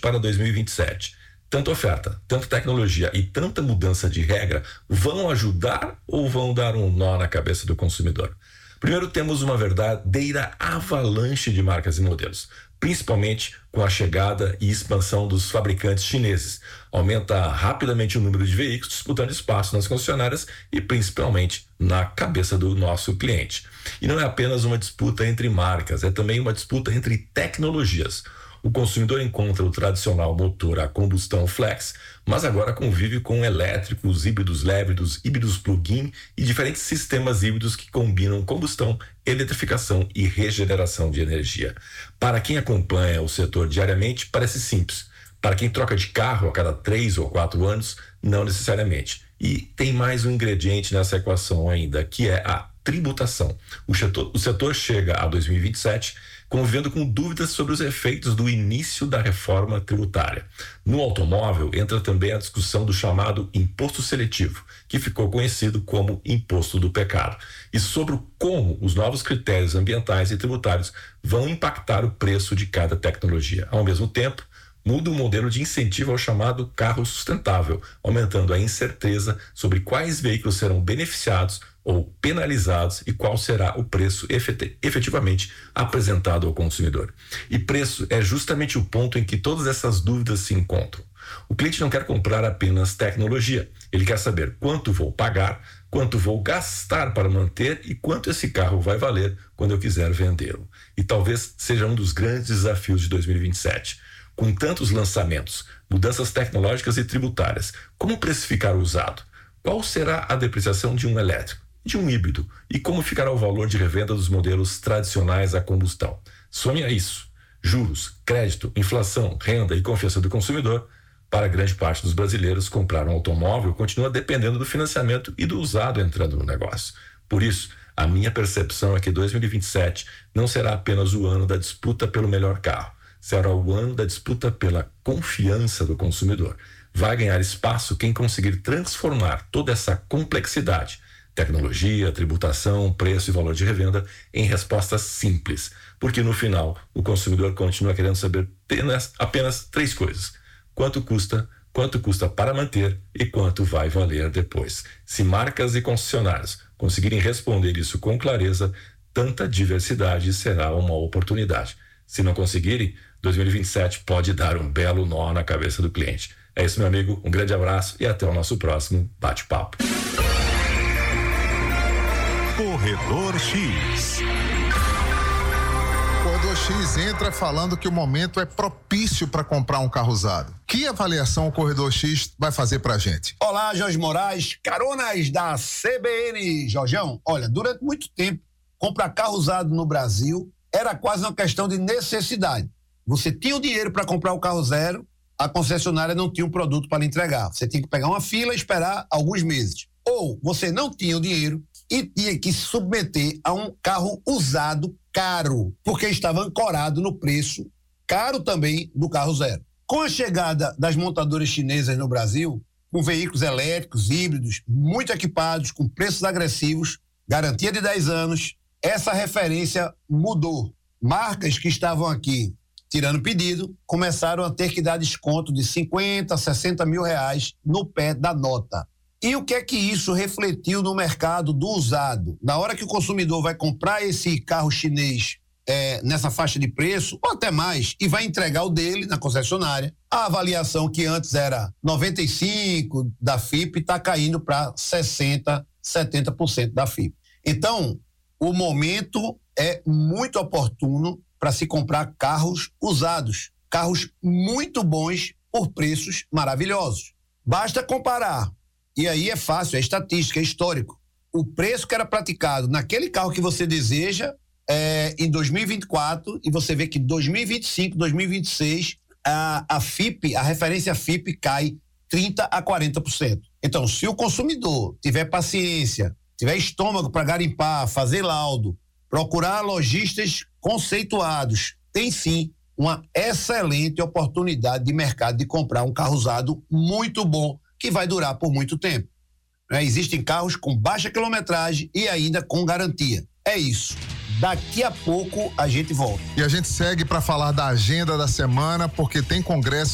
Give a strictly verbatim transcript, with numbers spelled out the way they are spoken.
para dois mil e vinte e sete. Tanta oferta, tanta tecnologia e tanta mudança de regra vão ajudar ou vão dar um nó na cabeça do consumidor? Primeiro, temos uma verdadeira avalanche de marcas e modelos, principalmente com a chegada e expansão dos fabricantes chineses. Aumenta rapidamente o número de veículos disputando espaço nas concessionárias e principalmente na cabeça do nosso cliente. E não é apenas uma disputa entre marcas, é também uma disputa entre tecnologias. O consumidor encontra o tradicional motor a combustão flex, mas agora convive com elétricos, híbridos lévidos, híbridos plug-in e diferentes sistemas híbridos que combinam combustão, eletrificação e regeneração de energia. Para quem acompanha o setor diariamente, parece simples. Para quem troca de carro a cada três ou quatro anos, não necessariamente. E tem mais um ingrediente nessa equação ainda, que é a tributação. O setor, o setor chega a dois mil e vinte e sete convivendo com dúvidas sobre os efeitos do início da reforma tributária. No automóvel entra também a discussão do chamado imposto seletivo, que ficou conhecido como imposto do pecado, e sobre como os novos critérios ambientais e tributários vão impactar o preço de cada tecnologia. Ao mesmo tempo, muda o modelo de incentivo ao chamado carro sustentável, aumentando a incerteza sobre quais veículos serão beneficiados ou penalizados e qual será o preço efet- efetivamente apresentado ao consumidor. E preço é justamente o ponto em que todas essas dúvidas se encontram. O cliente não quer comprar apenas tecnologia, ele quer saber quanto vou pagar, quanto vou gastar para manter e quanto esse carro vai valer quando eu quiser vendê-lo. E talvez seja um dos grandes desafios de dois mil e vinte e sete. Com tantos lançamentos, mudanças tecnológicas e tributárias, como precificar o usado? Qual será a depreciação de um elétrico, de um híbrido? E como ficará o valor de revenda dos modelos tradicionais a combustão? Some a isso. Juros, crédito, inflação, renda e confiança do consumidor. Para grande parte dos brasileiros, comprar um automóvel continua dependendo do financiamento e do usado entrando no negócio. Por isso, a minha percepção é que dois mil e vinte e sete não será apenas o ano da disputa pelo melhor carro. Será o ano da disputa pela confiança do consumidor. Vai ganhar espaço quem conseguir transformar toda essa complexidade, tecnologia, tributação, preço e valor de revenda, em respostas simples. Porque no final, o consumidor continua querendo saber apenas, apenas três coisas: quanto custa, quanto custa para manter e quanto vai valer depois. Se marcas e concessionários conseguirem responder isso com clareza, tanta diversidade será uma oportunidade. Se não conseguirem, dois mil e vinte e sete pode dar um belo nó na cabeça do cliente. É isso, meu amigo, um grande abraço e até o nosso próximo bate-papo. Corredor X. Corredor X entra falando que o momento é propício para comprar um carro usado. Que avaliação o Corredor X vai fazer pra gente? Olá, Jorge Moraes, caronas da C B N. Jorjão, olha, durante muito tempo, comprar carro usado no Brasil era quase uma questão de necessidade. Você tinha o dinheiro para comprar o carro zero, a concessionária não tinha um produto para lhe entregar. Você tinha que pegar uma fila e esperar alguns meses. Ou você não tinha o dinheiro e tinha que se submeter a um carro usado caro, porque estava ancorado no preço caro também do carro zero. Com a chegada das montadoras chinesas no Brasil, com veículos elétricos, híbridos, muito equipados, com preços agressivos, garantia de dez anos, essa referência mudou. Marcas que estavam aqui tirando pedido começaram a ter que dar desconto de cinquenta, sessenta mil reais no pé da nota. E o que é que isso refletiu no mercado do usado? Na hora que o consumidor vai comprar esse carro chinês é, nessa faixa de preço, ou até mais, e vai entregar o dele na concessionária, a avaliação que antes era noventa e cinco por cento da F I P está caindo para sessenta, setenta por cento da F I P. Então, o momento é muito oportuno para se comprar carros usados, carros muito bons por preços maravilhosos. Basta comparar, e aí é fácil, é estatística, é histórico. O preço que era praticado naquele carro que você deseja é, em dois mil e vinte e quatro, e você vê que dois mil e vinte e cinco, dois mil e vinte e seis, a, a F I P, a referência F I P cai trinta a quarenta por cento. Então, se o consumidor tiver paciência, tiver estômago para garimpar, fazer laudo, procurar lojistas conceituados, tem sim uma excelente oportunidade de mercado de comprar um carro usado muito bom, que vai durar por muito tempo. Né? Existem carros com baixa quilometragem e ainda com garantia. É isso. Daqui a pouco a gente volta. E a gente segue para falar da agenda da semana, porque tem congresso